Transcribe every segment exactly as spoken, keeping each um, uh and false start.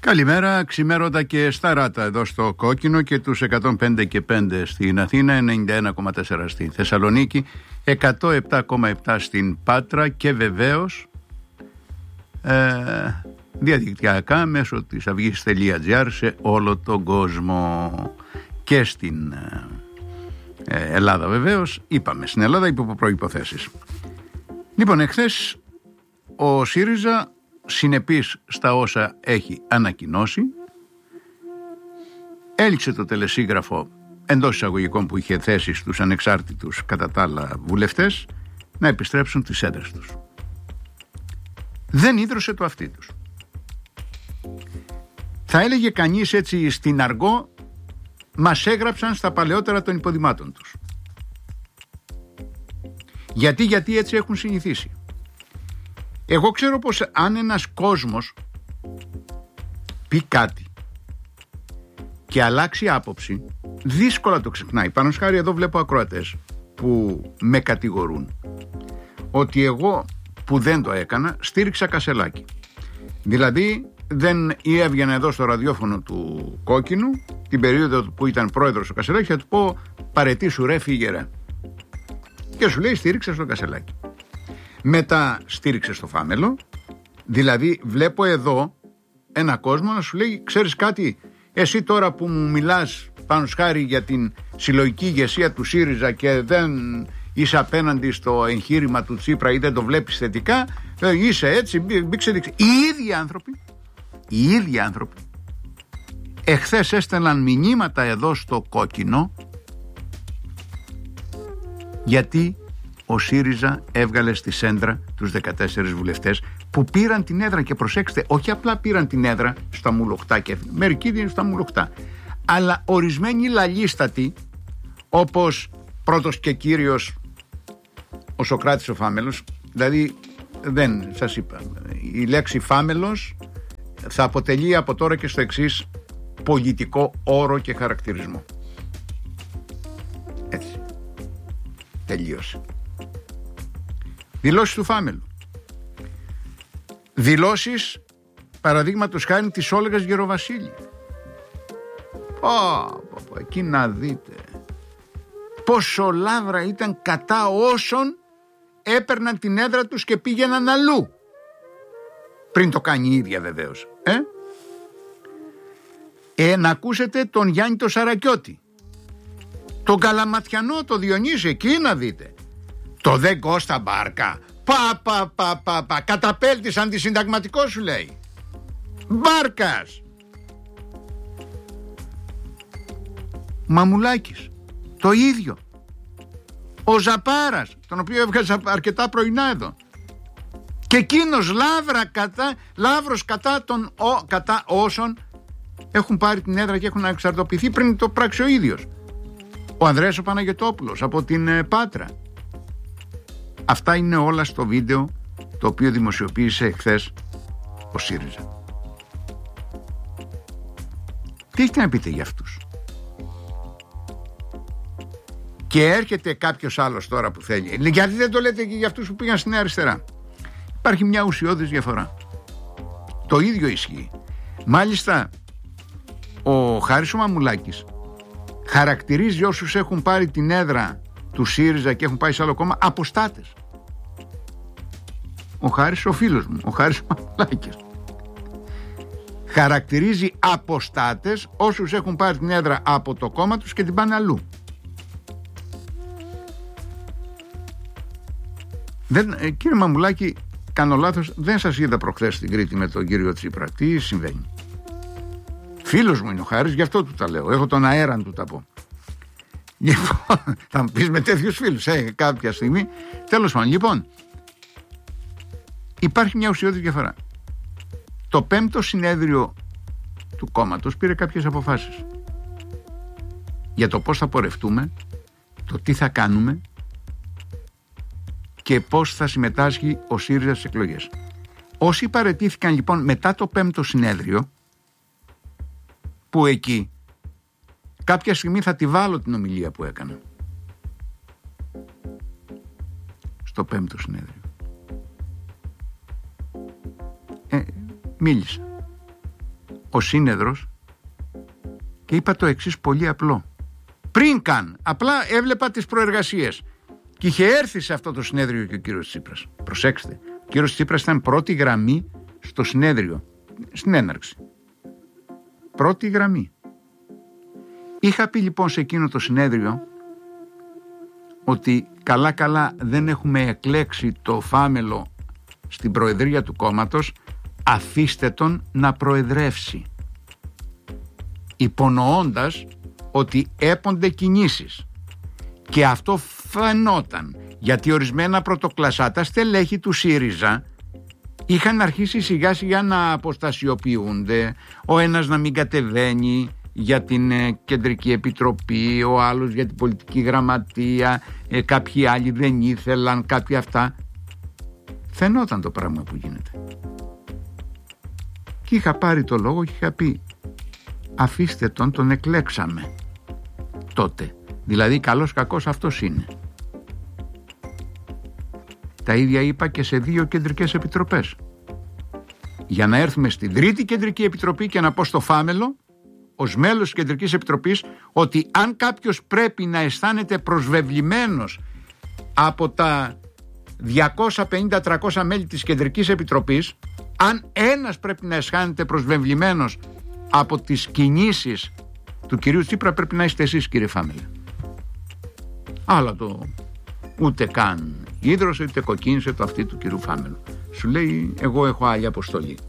Καλημέρα, ξημέρωτα και σταράτα εδώ στο Κόκκινο και τους εκατόν πέντε και πέντε στην Αθήνα, ενενήντα ένα κόμμα τέσσερα στη Θεσσαλονίκη, εκατόν επτά κόμμα επτά στην Πάτρα και βεβαίως ε, διαδικτυακά μέσω της αυγής.gr σε όλο τον κόσμο και στην ε, Ελλάδα βεβαίως. Είπαμε στην Ελλάδα υπό προϋποθέσεις. Λοιπόν, εχθές ο ΣΥΡΙΖΑ, συνεπής στα όσα έχει ανακοινώσει, έληξε το τελεσίγραφο εντός εισαγωγικών που είχε θέσει στους ανεξάρτητους κατά τα άλλα βουλευτές να επιστρέψουν τις έδρες τους. Δεν ίδρωσε το αυτί τους. Θα έλεγε κανείς έτσι στην αργό, μας έγραψαν στα παλαιότερα των υποδημάτων τους. Γιατί, γιατί έτσι έχουν συνηθίσει. Εγώ ξέρω πως αν ένας κόσμος πει κάτι και αλλάξει άποψη, δύσκολα το ξεχνάει. Πάνω σχάρι εδώ βλέπω ακροατές που με κατηγορούν ότι εγώ που δεν το έκανα στήριξα Κασελάκη. Δηλαδή δεν έβγαινα εδώ στο ραδιόφωνο του Κόκκινου την περίοδο που ήταν πρόεδρος ο Κασελάκη, θα του πω παρετήσου ρε, φύγε ρε. Και σου λέει στήριξα στο Κασελάκη. Μετά στήριξε στο Φάμελο. Δηλαδή βλέπω εδώ ένα κόσμο να σου λέει, ξέρεις κάτι, εσύ τώρα που μου μιλάς πάνω σχάρι για την συλλογική ηγεσία του ΣΥΡΙΖΑ και δεν είσαι απέναντι στο εγχείρημα του Τσίπρα ή δεν το βλέπεις θετικά, είσαι έτσι, μπήξε δείξει. Οι ίδιοι άνθρωποι, οι ίδιοι άνθρωποι εχθές έστελναν μηνύματα εδώ στο Κόκκινο γιατί ο ΣΥΡΙΖΑ έβγαλε στη σέντρα τους δεκατέσσερις βουλευτές που πήραν την έδρα, και προσέξτε, όχι απλά πήραν την έδρα στα μουλοχτά και μερικοί είναι στα μουλοχτά, αλλά ορισμένοι λαλίστατοι, όπως πρώτος και κύριος ο Σωκράτης ο Φάμελος. Δηλαδή δεν σας είπα, η λέξη Φάμελος θα αποτελεί από τώρα και στο εξής πολιτικό όρο και χαρακτηρισμό. Έτσι τελείωσε. Δηλώσεις του Φάμελου. Δηλώσεις παραδείγματος χάρη της Όλγας Γεροβασίλη. Πω, πω, πω, εκεί να δείτε πόσο λάβρα ήταν κατά όσων έπαιρναν την έδρα τους και πήγαιναν αλλού. Πριν το κάνει η ίδια βεβαίως. Ε? Ε, να ακούσετε τον Γιάννη το Σαρακιώτη, τον Καλαματιανό, το Διονύση, εκεί να δείτε. Το δε Κώστα Μπάρκα, πα πα πα πα πα, καταπέλτης αντισυνταγματικό σου λέει. Μπάρκας. Μαμουλάκης, το ίδιο. Ο Ζαπάρας, τον οποίο έβγαζα αρκετά πρωινά εδώ. Και εκείνος λάβρα κατά, λαύρος κατά, τον, ο, κατά όσων έχουν πάρει την έδρα και έχουν εξαρτοποιηθεί πριν το πράξει ο ίδιος. Ο Ανδρέας ο Παναγιωτόπουλος από την ε, Πάτρα. Αυτά είναι όλα στο βίντεο το οποίο δημοσιοποίησε εχθές ο ΣΥΡΙΖΑ. Τι έχετε να πείτε για αυτούς? Και έρχεται κάποιος άλλος τώρα που θέλει. Γιατί δεν το λέτε και για αυτούς που πήγαν στην αριστερά? Υπάρχει μια ουσιώδης διαφορά. Το ίδιο ισχύει. Μάλιστα ο Χάρης ο Μαμουλάκης χαρακτηρίζει όσους έχουν πάρει την έδρα του ΣΥΡΙΖΑ και έχουν πάει σε άλλο κόμμα αποστάτες. Ο Χάρης ο φίλος μου, ο Χάρης ο Μαμουλάκης, χαρακτηρίζει αποστάτες όσους έχουν πάρει την έδρα από το κόμμα τους και την πάνε αλλού. Δεν, ε, κύριε Μαμουλάκη, κάνω λάθος, δεν σας είδα προχθές στην Κρήτη με τον κύριο Τσίπρα. Τι συμβαίνει? Φίλος μου είναι ο Χάρης, γι' αυτό του τα λέω. Έχω τον αέρα να του τα πω. Λοιπόν, θα μου πεις με τέτοιους φίλους, ε, κάποια στιγμή. Τέλος πάντων, λοιπόν, υπάρχει μια ουσιώδη διαφορά. Το πέμπτο συνέδριο του κόμματος πήρε κάποιες αποφάσεις για το πώς θα πορευτούμε, το τι θα κάνουμε και πώς θα συμμετάσχει ο ΣΥΡΙΖΑ στις εκλογές. Όσοι παραιτήθηκαν λοιπόν μετά το πέμπτο συνέδριο, που εκεί κάποια στιγμή θα τη βάλω την ομιλία που έκανα στο πέμπτο συνέδριο, ε, μίλησα ο σύνεδρος και είπα το εξής πολύ απλό. Πριν καν, απλά έβλεπα τις προεργασίες και είχε έρθει σε αυτό το συνέδριο και ο κύριος Τσίπρας. Προσέξτε, ο κύριος Τσίπρας ήταν πρώτη γραμμή στο συνέδριο, στην έναρξη. Πρώτη γραμμή. Είχα πει λοιπόν σε εκείνο το συνέδριο ότι καλά καλά δεν έχουμε εκλέξει το Φάμελο στην προεδρία του κόμματος, αφήστε τον να προεδρεύσει. Υπονοώντας ότι έπονται κινήσεις. Και αυτό φαινόταν, γιατί ορισμένα πρωτοκλασσάτα στελέχη του ΣΥΡΙΖΑ είχαν αρχίσει σιγά σιγά να αποστασιοποιούνται, ο ένας να μην κατεβαίνει για την ε, Κεντρική Επιτροπή, ο άλλος για την Πολιτική Γραμματεία, ε, κάποιοι άλλοι δεν ήθελαν, κάποιοι αυτά. Φαινόταν το πράγμα που γίνεται. Και είχα πάρει το λόγο και είχα πει, αφήστε τον, τον εκλέξαμε τότε. Δηλαδή καλός κακός αυτός είναι. Τα ίδια είπα και σε δύο κεντρικές επιτροπές. Για να έρθουμε στην τρίτη Κεντρική Επιτροπή και να πω στο Φάμελο, ως μέλος της Κεντρικής Επιτροπής, ότι αν κάποιος πρέπει να αισθάνεται προσβεβλημένος από τα διακόσια πενήντα με τριακόσια μέλη της Κεντρικής Επιτροπής, αν ένας πρέπει να αισθάνεται προσβεβλημένος από τις κινήσεις του κυρίου Τσίπρα, πρέπει να είστε εσείς, κύριε Φάμελε. Αλλά το ούτε καν ίδρωσε ούτε κοκκίνησε το αυτί του κυρίου Φάμελου. Σου λέει, εγώ έχω άλλη αποστολή.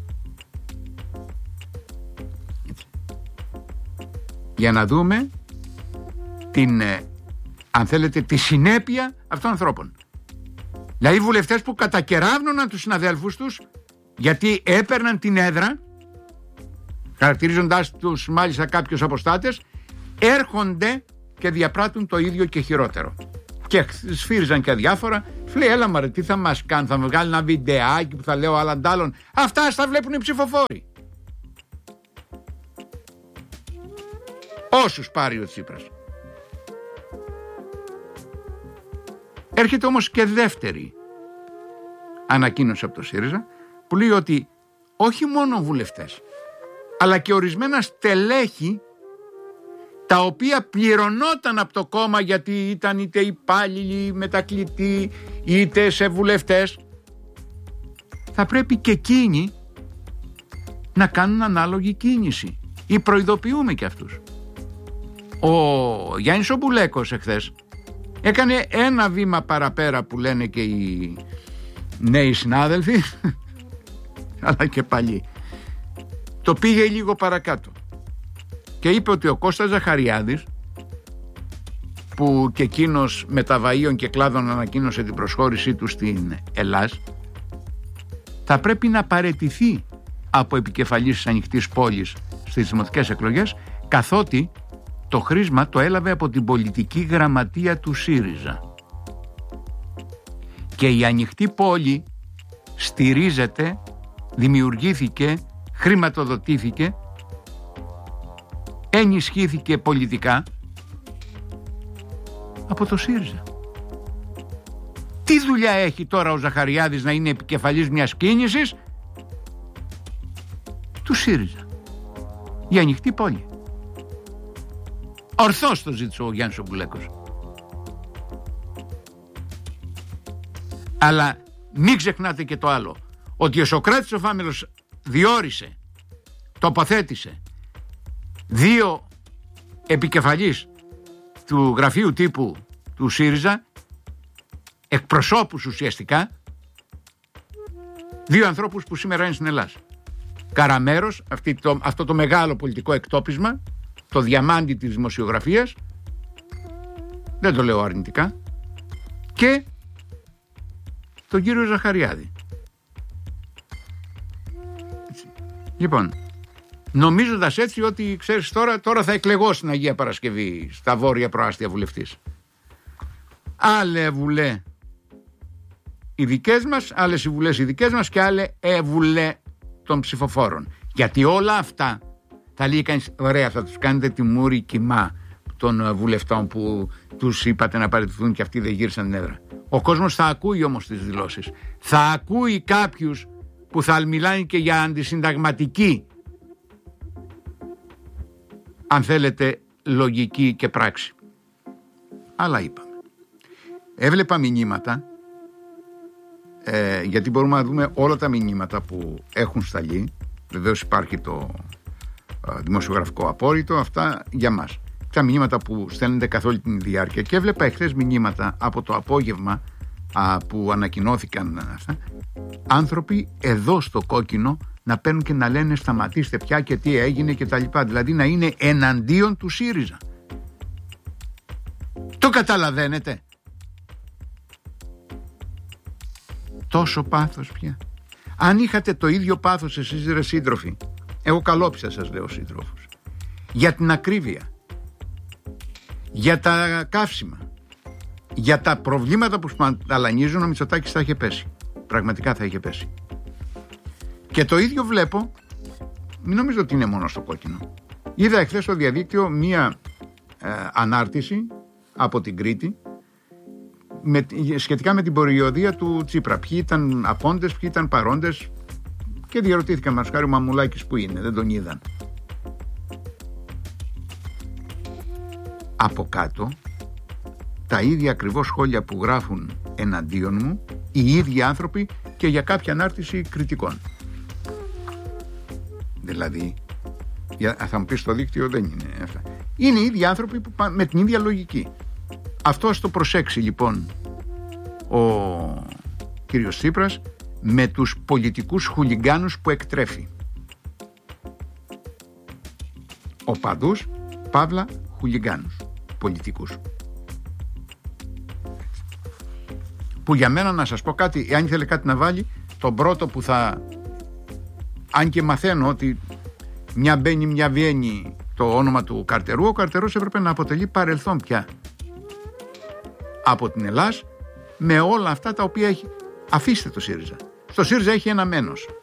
Έτσι. Για να δούμε την, αν θέλετε, τη συνέπεια αυτών των ανθρώπων. Δηλαδή βουλευτές που κατακεράβνωναν τους συναδέλφους τους γιατί έπαιρναν την έδρα, χαρακτηρίζοντάς τους μάλιστα κάποιους αποστάτες, έρχονται και διαπράττουν το ίδιο και χειρότερο. Και σφύριζαν και αδιάφορα. Λέει, έλα μωρέ, τι θα μας κάνει, θα βγάλει ένα βιντεάκι που θα λέω άλλα αντάλλων. Αυτά θα βλέπουν οι ψηφοφόροι. Όσους πάρει ο Τσίπρας. Έρχεται όμως και δεύτερη ανακοίνωση από το ΣΥΡΙΖΑ που λέει ότι όχι μόνο βουλευτές αλλά και ορισμένα στελέχη τα οποία πληρωνόταν από το κόμμα γιατί ήταν είτε υπάλληλοι μετακλητοί είτε σε βουλευτές, θα πρέπει και εκείνοι να κάνουν ανάλογη κίνηση ή προειδοποιούμε και αυτούς. Ο Γιάννης ο Μπουλέκος εχθές έκανε ένα βήμα παραπέρα που λένε και οι νέοι συνάδελφοι αλλά και παλιοί. Το πήγε λίγο παρακάτω και είπε ότι ο Κώστας Ζαχαριάδης, που και εκείνος με τα βαΐων και κλάδων ανακοίνωσε την προσχώρησή του στην Ελλάς, θα πρέπει να παραιτηθεί από επικεφαλής της ανοιχτής πόλης στις δημοτικές εκλογές, καθότι το χρήσμα το έλαβε από την πολιτική γραμματεία του ΣΥΡΙΖΑ. Και η ανοιχτή πόλη στηρίζεται, δημιουργήθηκε, χρηματοδοτήθηκε, ενισχύθηκε πολιτικά από το ΣΥΡΙΖΑ. Τι δουλειά έχει τώρα ο Ζαχαριάδης να είναι επικεφαλής μιας κίνησης του ΣΥΡΙΖΑ? Η ανοιχτή πόλη. Ορθώς το ζήτησε ο Γιάννης ο Μπουλέκος. Αλλά μην ξεχνάτε και το άλλο, ότι ο Σωκράτης ο Φάμελος διόρισε, τοποθέτησε δύο επικεφαλής του γραφείου τύπου του ΣΥΡΙΖΑ, εκπροσώπους ουσιαστικά, δύο ανθρώπους που σήμερα είναι στην Ελλάδα. Καραμέρος, αυτή το, αυτό το μεγάλο πολιτικό εκτόπισμα, το διαμάντι της δημοσιογραφίας, δεν το λέω αρνητικά, και τον κύριο Ζαχαριάδη. Έτσι. Λοιπόν, νομίζοντας έτσι ότι ξέρεις τώρα, τώρα θα εκλεγώ στην Αγία Παρασκευή στα βόρεια προάστια βουλευτής. Άλλε βουλέ οι δικές μας, άλλες οι βουλές οι δικές μας και άλλε εβουλέ των ψηφοφόρων. Γιατί όλα αυτά θα λέει κανείς, ωραία, θα τους κάνετε τη μούρη κοιμά των βουλευτών που τους είπατε να παραιτηθούν και αυτοί δεν γύρισαν την έδρα. Ο κόσμος θα ακούει όμως τις δηλώσεις. Θα ακούει κάποιους που θα μιλάνε και για αντισυνταγματική αν θέλετε, λογική και πράξη. Αλλά είπαμε. Έβλεπα μηνύματα, ε, γιατί μπορούμε να δούμε όλα τα μηνύματα που έχουν σταλεί. Βεβαίως υπάρχει το ε, δημοσιογραφικό απόρριτο, αυτά για μας. Τα μηνύματα που στέλνονται καθ' όλη την διάρκεια. Και έβλεπα εχθές μηνύματα από το απόγευμα α, που ανακοινώθηκαν αυτά. Άνθρωποι εδώ στο κόκκινο να παίρνουν και να λένε σταματήστε πια και τι έγινε και τα λοιπά. Δηλαδή να είναι εναντίον του ΣΥΡΙΖΑ. Το καταλαβαίνετε? Τόσο πάθος πια. Αν είχατε το ίδιο πάθος εσείς ρε σύντροφοι, εγώ καλόψα σας λέω σύντροφους, για την ακρίβεια, για τα καύσιμα, για τα προβλήματα που σπαταλανίζουν, ο Μητσοτάκης θα είχε πέσει. Πραγματικά θα είχε πέσει. Και το ίδιο βλέπω, μην νομίζω ότι είναι μόνο στο κόκκινο. Είδα εχθές στο διαδίκτυο μία ε, ανάρτηση από την Κρήτη με, σχετικά με την πορειοδία του Τσίπρα. Ποιοι ήταν απόντες, ποιοι ήταν παρόντες, και διαρωτήθηκα μας χάρη ο Μαμουλάκης που είναι, δεν τον είδαν. Από κάτω τα ίδια ακριβώς σχόλια που γράφουν εναντίον μου οι ίδιοι άνθρωποι και για κάποια ανάρτηση κριτικών. Δηλαδή, θα μου πεις στο δίκτυο δεν είναι αυτά. Είναι οι ίδιοι άνθρωποι που πάνε με την ίδια λογική. Αυτό ας το προσέξει λοιπόν ο κύριος Τσίπρας με τους πολιτικούς χουλιγκάνους που εκτρέφει. Οπαδούς, παύλα, χουλιγκάνους πολιτικούς. Που για μένα, να σας πω κάτι, αν ήθελε κάτι να βάλει, τον πρώτο που θα, αν και μαθαίνω ότι μια μπαίνει μια βγαίνει το όνομα του Καρτερού, ο Καρτερός έπρεπε να αποτελεί παρελθόν πια από την Ελλάς, με όλα αυτά τα οποία έχει. Αφήστε το ΣΥΡΙΖΑ. Στο ΣΥΡΙΖΑ έχει ένα μένος.